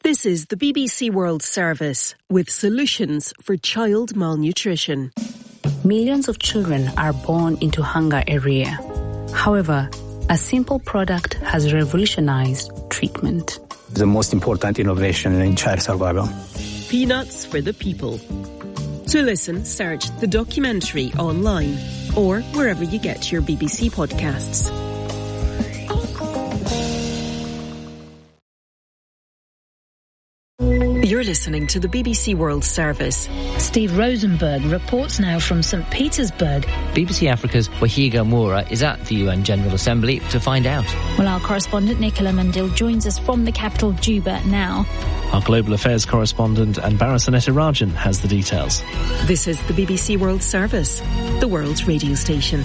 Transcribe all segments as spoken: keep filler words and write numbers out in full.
This is the B B C World Service with solutions for child malnutrition. Millions of children are born into hunger every year. However, a simple product has revolutionized treatment. The most important innovation in child survival. Peanuts for the people. To listen, search the documentary online or wherever you get your B B C podcasts. You're listening to the B B C World Service. Steve Rosenberg reports now from Saint Petersburg. B B C Africa's Wahiga Moura is at the U N General Assembly to find out. Well, our correspondent Nicola Mundil joins us from the capital, Juba, now. Our Global Affairs correspondent Anbara Sanetarajan has the details. This is the B B C World Service, the world's radio station.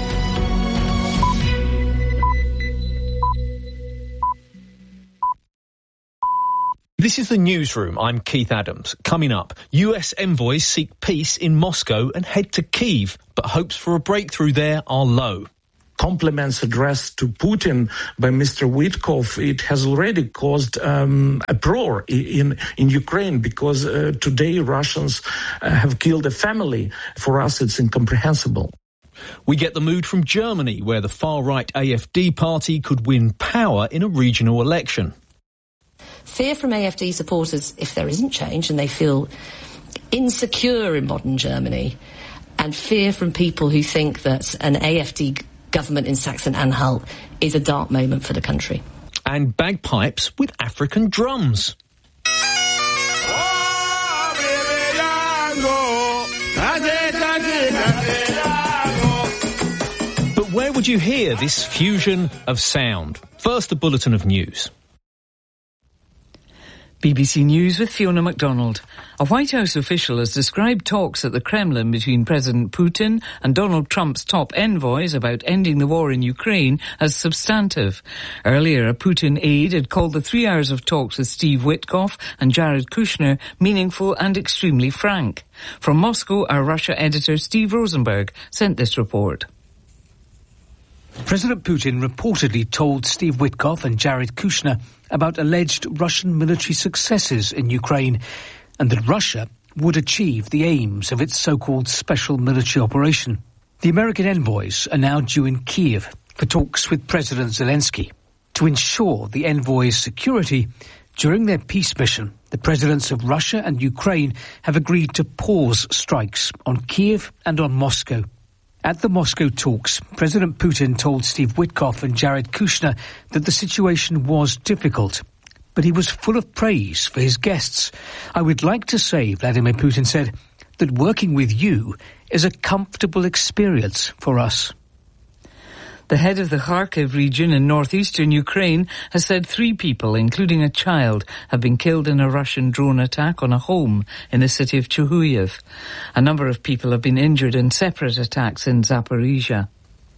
This is the newsroom. I'm Keith Adams. Coming up, U S envoys seek peace in Moscow and head to Kyiv, but hopes for a breakthrough there are low. Compliments addressed to Putin by Mister Witkoff, it has already caused um, uproar in in Ukraine because uh, today Russians uh, have killed a family. For us, it's incomprehensible. We get the mood from Germany, where the far-right A F D party could win power in a regional election. Fear from A F D supporters if there isn't change and they feel insecure in modern Germany, and fear from people who think that an A F D government in Saxony-Anhalt is a dark moment for the country. And bagpipes with African drums. But where would you hear this fusion of sound? First, a bulletin of news. B B C News with Fiona MacDonald. A White House official has described talks at the Kremlin between President Putin and Donald Trump's top envoys about ending the war in Ukraine as substantive. Earlier, a Putin aide had called the three hours of talks with Steve Witkoff and Jared Kushner meaningful and extremely frank. From Moscow, our Russia editor Steve Rosenberg sent this report. President Putin reportedly told Steve Witkoff and Jared Kushner about alleged Russian military successes in Ukraine and that Russia would achieve the aims of its so-called special military operation. The American envoys are now due in Kyiv for talks with President Zelensky. To ensure the envoys' security during their peace mission, the presidents of Russia and Ukraine have agreed to pause strikes on Kyiv and on Moscow. At the Moscow talks, President Putin told Steve Witkoff and Jared Kushner that the situation was difficult, but he was full of praise for his guests. I would like to say, Vladimir Putin said, that working with you is a comfortable experience for us. The head of the Kharkiv region in northeastern Ukraine has said three people, including a child, have been killed in a Russian drone attack on a home in the city of Chuhuyev. A number of people have been injured in separate attacks in Zaporizhia.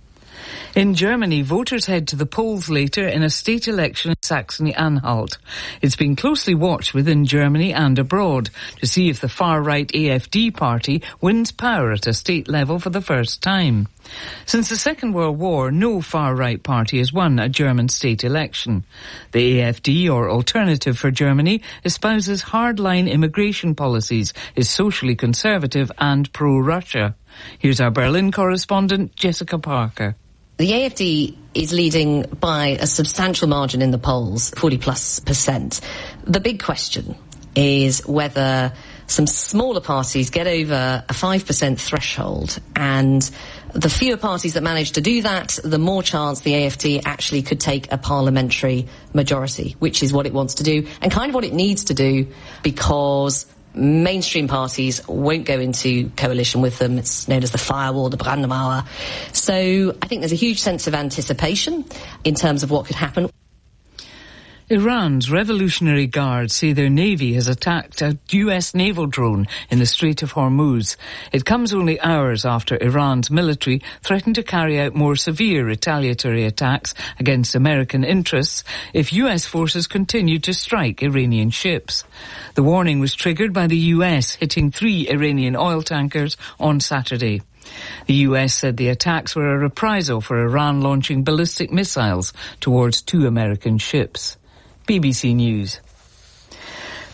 In Germany, voters head to the polls later in a state election in Saxony-Anhalt. It's been closely watched within Germany and abroad to see if the far-right A F D party wins power at a state level for the first time. Since the Second World War, no far-right party has won a German state election. The A F D, or Alternative for Germany, espouses hardline immigration policies, is socially conservative and pro-Russia. Here's our Berlin correspondent, Jessica Parker. The A F D is leading by a substantial margin in the polls, forty plus percent. The big question is whether some smaller parties get over a five percent threshold, and the fewer parties that manage to do that, the more chance the A F D actually could take a parliamentary majority, which is what it wants to do and kind of what it needs to do, because mainstream parties won't go into coalition with them. It's known as the firewall, the Brandmauer. So I think there's a huge sense of anticipation in terms of what could happen. Iran's Revolutionary Guard say their navy has attacked a U S naval drone in the Strait of Hormuz. It comes only hours after Iran's military threatened to carry out more severe retaliatory attacks against American interests if U S forces continued to strike Iranian ships. The warning was triggered by the U S hitting three Iranian oil tankers on Saturday. The U S said the attacks were a reprisal for Iran launching ballistic missiles towards two American ships. B B C News.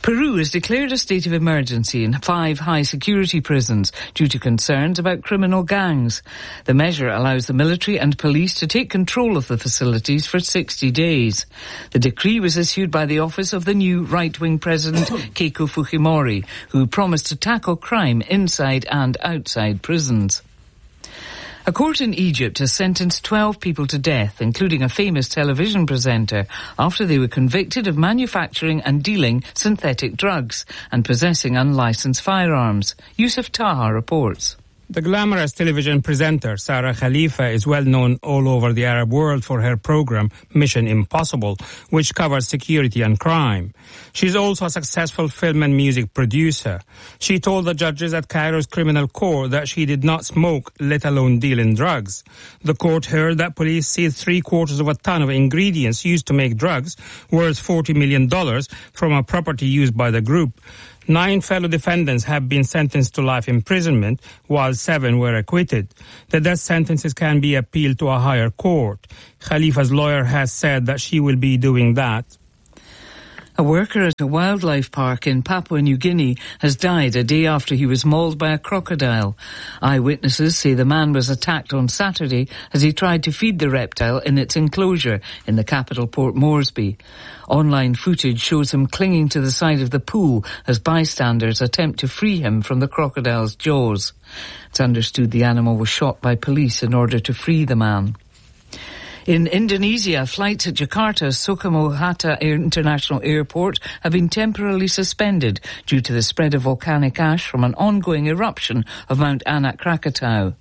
Peru has declared a state of emergency in five high-security prisons due to concerns about criminal gangs. The measure allows the military and police to take control of the facilities for sixty days. The decree was issued by the office of the new right-wing president, Keiko Fujimori, who promised to tackle crime inside and outside prisons. A court in Egypt has sentenced twelve people to death, including a famous television presenter, after they were convicted of manufacturing and dealing synthetic drugs and possessing unlicensed firearms. Yusuf Taha reports. The glamorous television presenter Sarah Khalifa is well known all over the Arab world for her program Mission Impossible, which covers security and crime. She's also a successful film and music producer. She told the judges at Cairo's criminal court that she did not smoke, let alone deal in drugs. The court heard that police seized three quarters of a ton of ingredients used to make drugs, worth forty million dollars, from a property used by the group. Nine fellow defendants have been sentenced to life imprisonment, while seven were acquitted. The death sentences can be appealed to a higher court. Khalifa's lawyer has said that she will be doing that. A worker at a wildlife park in Papua New Guinea has died a day after he was mauled by a crocodile. Eyewitnesses say the man was attacked on Saturday as he tried to feed the reptile in its enclosure in the capital Port Moresby. Online footage shows him clinging to the side of the pool as bystanders attempt to free him from the crocodile's jaws. It's understood the animal was shot by police in order to free the man. In Indonesia, flights at Jakarta's Soekarno-Hatta International Airport have been temporarily suspended due to the spread of volcanic ash from an ongoing eruption of Mount Anak Krakatau.